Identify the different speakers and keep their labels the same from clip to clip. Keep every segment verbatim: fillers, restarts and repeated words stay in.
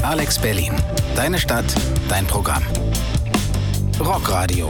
Speaker 1: Alex Berlin. Deine Stadt, dein Programm. Rockradio.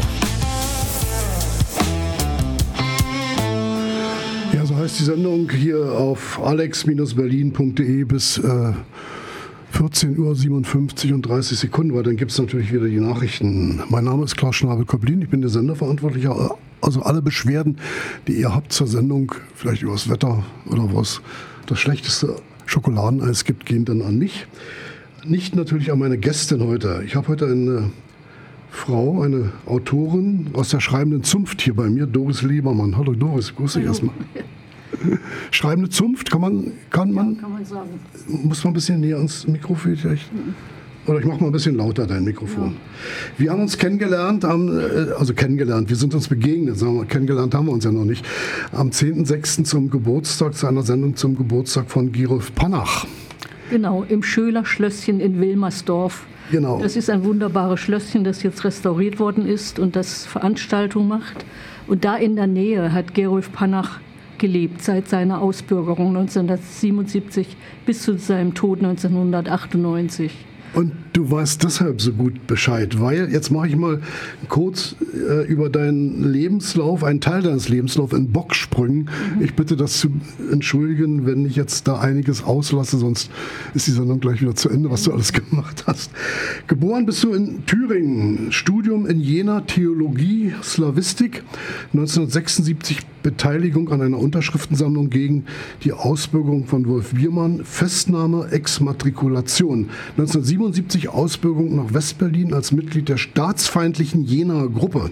Speaker 2: Ja, so heißt die Sendung hier auf alex berlin punkt de bis äh, vierzehn Uhr siebenundfünfzig und dreißig Sekunden, weil dann gibt es natürlich wieder die Nachrichten. Mein Name ist Klaus Schnabel-Koblin, ich bin der Senderverantwortliche. Also alle Beschwerden, die ihr habt zur Sendung, vielleicht über das Wetter oder was das schlechteste Schokoladeneis gibt, gehen dann an mich. Nicht natürlich an meine Gästin heute. Ich habe heute eine Frau, eine Autorin aus der schreibenden Zunft hier bei mir, Doris Liebermann. Hallo Doris, grüß dich erstmal. Schreibende Zunft, kann man, kann man,
Speaker 3: ja, kann man sagen.
Speaker 2: Muss man ein bisschen näher ans Mikrofon vielleicht? Mhm. Oder ich mache mal ein bisschen lauter dein Mikrofon. Ja. Wir haben uns kennengelernt, also kennengelernt, wir sind uns begegnet, sagen wir, kennengelernt haben wir uns ja noch nicht, am zehnten sechsten zum Geburtstag, zu einer Sendung zum Geburtstag von Gerulf Panach.
Speaker 3: Genau, im Schöler Schlösschen in Wilmersdorf.
Speaker 2: Genau.
Speaker 3: Das ist ein wunderbares Schlösschen, das jetzt restauriert worden ist und das Veranstaltung macht. Und da in der Nähe hat Gerulf Panach gelebt, seit seiner Ausbürgerung neunzehnhundertsiebenundsiebzig bis zu seinem Tod neunzehnhundertachtundneunzig.
Speaker 2: Und du weißt deshalb so gut Bescheid, weil, jetzt mache ich mal kurz äh, über deinen Lebenslauf, einen Teil deines Lebenslaufs in Bocksprüngen. Mhm. Ich bitte das zu entschuldigen, wenn ich jetzt da einiges auslasse, sonst ist die Sendung gleich wieder zu Ende, was du alles gemacht hast. Geboren bist du in Thüringen, Studium in Jena, Theologie, Slawistik, neunzehnhundertsechsundsiebzig Beteiligung an einer Unterschriftensammlung gegen die Ausbürgerung von Wolf Biermann, Festnahme, Exmatrikulation. neunzehnhundertsiebenundsiebzig Ausbürgerung nach Westberlin als Mitglied der staatsfeindlichen Jenaer Gruppe.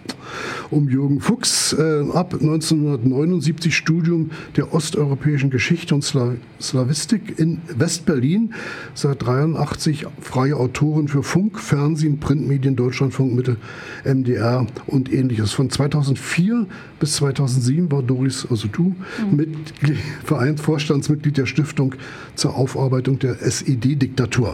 Speaker 2: Um Jürgen Fuchs, äh, ab neunzehnhundertneunundsiebzig Studium der osteuropäischen Geschichte und Sla- Slawistik in Westberlin, seit dreiundachtzig freie Autorin für Funk, Fernsehen, Printmedien, Deutschlandfunk, Mittel, M D R und ähnliches. Von zweitausendvier bis zweitausendsieben war Doris, also du, mhm. Mitglied, Vereins Vorstandsmitglied der Stiftung zur Aufarbeitung der S E D-Diktatur.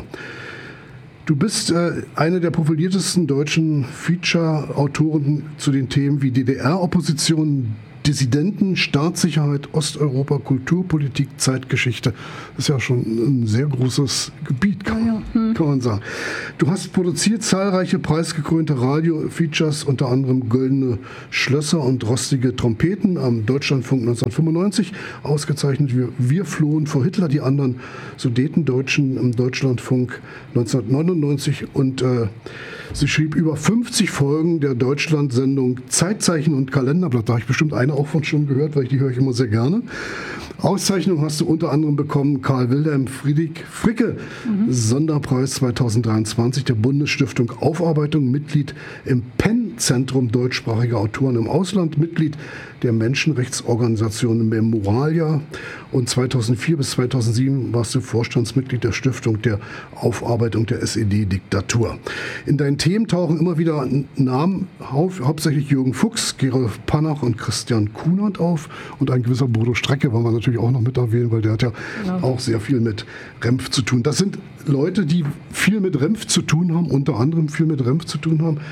Speaker 2: Du bist äh, eine der profiliertesten deutschen Feature-Autoren zu den Themen wie D D R-Opposition, Dissidenten, Staatssicherheit, Osteuropa, Kulturpolitik, Zeitgeschichte. Das ist ja schon ein sehr großes Gebiet, kann, ja, ja. Hm. kann man sagen. Du hast produziert zahlreiche preisgekrönte Radio-Features, unter anderem Goldene Schlösser und Rostige Trompeten am Deutschlandfunk neunzehnhundertfünfundneunzig, ausgezeichnet wie Wir flohen vor Hitler, die anderen Sudetendeutschen im Deutschlandfunk neunzehnhundertneunundneunzig und äh, sie schrieb über fünfzig Folgen der Deutschland-Sendung Zeitzeichen und Kalenderblatt. Da habe ich bestimmt eine auch von schon gehört, weil ich die höre ich immer sehr gerne. Auszeichnung hast du unter anderem bekommen, Karl Wilhelm Friedrich Fricke, mhm. Sonderpreis zweitausenddreiundzwanzig der Bundesstiftung Aufarbeitung, Mitglied im Penn-Zentrum deutschsprachiger Autoren im Ausland, Mitglied der Menschenrechtsorganisation Memoralia und zweitausendvier bis zweitausendsieben warst du Vorstandsmitglied der Stiftung der Aufarbeitung der S E D-Diktatur. In deinen Themen tauchen immer wieder Namen auf, hauptsächlich Jürgen Fuchs, Gerulf Panach und Christian Kunert auf und ein gewisser Bodo Strecke wollen wir natürlich auch noch mit erwähnen, weil der hat ja, ja auch sehr viel mit Renf zu tun. Das sind Leute, die viel mit Renf zu tun haben, unter anderem viel mit Renf zu tun haben.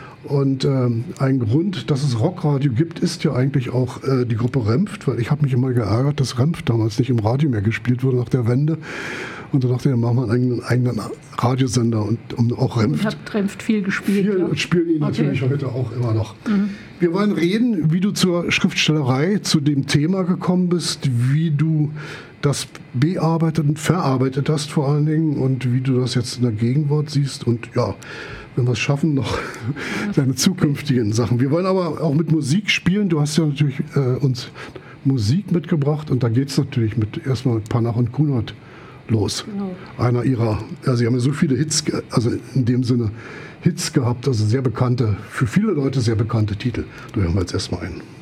Speaker 2: Und ähm, ein Grund, dass es Rockradio gibt, ist ja eigentlich auch äh, die Gruppe Renft, weil ich habe mich immer geärgert, dass Renft damals nicht im Radio mehr gespielt wurde nach der Wende. Und da dachte ich, dann machen wir einen eigenen, eigenen Radiosender und um auch Renft.
Speaker 3: Ich habe Renft viel gespielt.
Speaker 2: Viel
Speaker 3: ja.
Speaker 2: spielen die natürlich okay. heute auch immer noch. Mhm. Wir wollen reden, wie du zur Schriftstellerei, zu dem Thema gekommen bist, wie du das bearbeitet und verarbeitet hast vor allen Dingen und wie du das jetzt in der Gegenwart siehst und ja, wenn wir es schaffen, noch deine zukünftigen Sachen. Wir wollen aber auch mit Musik spielen. Du hast ja natürlich äh, uns Musik mitgebracht und da geht es natürlich mit erstmal mit Panach und Kunert los. Genau. Einer ihrer, also sie haben ja so viele Hits, also in dem Sinne Hits gehabt, also sehr bekannte, für viele Leute sehr bekannte Titel. Da hören wir jetzt erstmal ein.